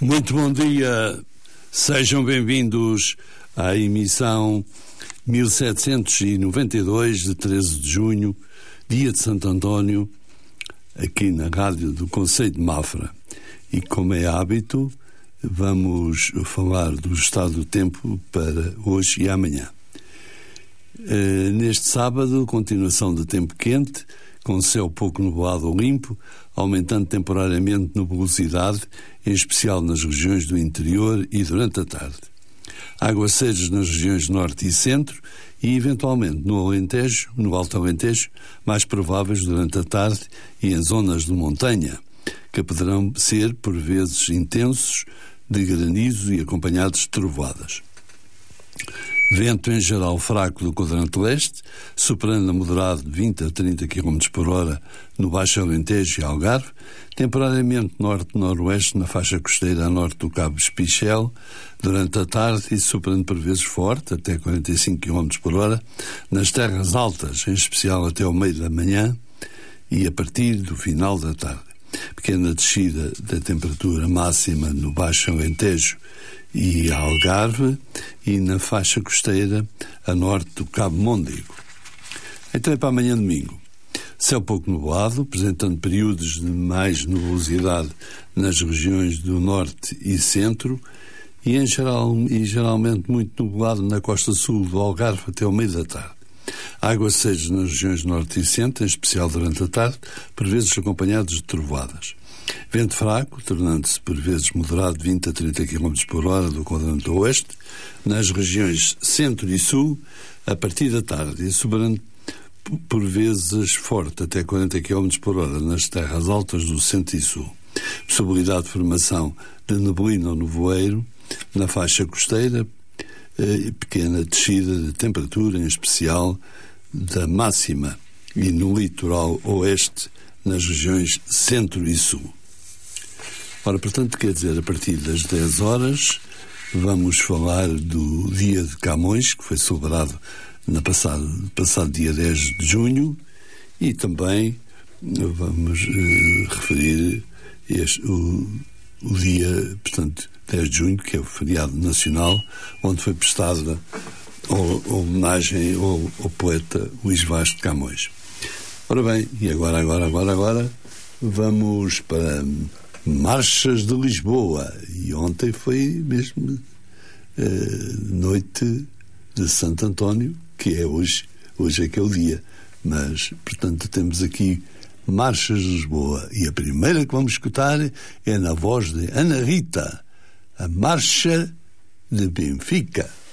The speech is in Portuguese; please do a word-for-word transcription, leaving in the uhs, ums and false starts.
Muito bom dia, sejam bem-vindos à emissão mil setecentos e noventa e dois de treze de junho, dia de Santo António, aqui na rádio do Concelho de Mafra. E como é hábito, vamos falar do estado do tempo para hoje e amanhã. Uh, neste sábado, continuação de tempo quente, com céu pouco nublado ou limpo, aumentando temporariamente nubosidade, em especial nas regiões do interior e durante a tarde. Aguaceiros nas regiões norte e centro e, eventualmente, no Alentejo, no Alto Alentejo, mais prováveis durante a tarde e em zonas de montanha, que poderão ser, por vezes, intensos, de granizo e acompanhados de trovoadas. Vento em geral fraco do quadrante leste, superando a moderado de vinte a trinta quilómetros por hora no Baixo Alentejo e Algarve, temporariamente norte-noroeste na faixa costeira a norte do Cabo Espichel, durante a tarde e superando por vezes forte, até quarenta e cinco quilómetros por hora, nas terras altas, em especial até ao meio da manhã e a partir do final da tarde. Pequena descida da temperatura máxima no Baixo Alentejo e Algarve e na faixa costeira a norte do Cabo Mondego. Então é para amanhã domingo. Céu pouco nublado, apresentando períodos de mais nubosidade nas regiões do norte e centro e, em geral, e geralmente muito nublado na costa sul do Algarve até ao meio da tarde. Aguaceiros nas regiões norte e centro, em especial durante a tarde, por vezes acompanhados de trovoadas. Vento fraco, tornando-se por vezes moderado de vinte a trinta quilómetros por hora do quadrante oeste, nas regiões centro e sul, a partir da tarde, e sobrando por vezes forte, até quarenta quilómetros por hora, nas terras altas do centro e sul. Possibilidade de formação de neblina ou nevoeiro na faixa costeira, eh, pequena descida de temperatura, em especial da máxima, e no litoral oeste, nas regiões centro e sul. Ora, portanto, quer dizer, a partir das dez horas, vamos falar do Dia de Camões, que foi celebrado no passado, passado dia dez de junho, e também vamos eh, referir este, o, o dia, portanto, dez de junho, que é o feriado nacional, onde foi prestada a homenagem ao, ao poeta Luís Vaz de Camões. Ora bem, e agora, agora, agora, agora, vamos para Marchas de Lisboa. E ontem foi mesmo eh, noite de Santo António, que é hoje, hoje é que é o dia. Mas, portanto, temos aqui Marchas de Lisboa. E a primeira que vamos escutar é na voz de Ana Rita, a Marcha de Benfica.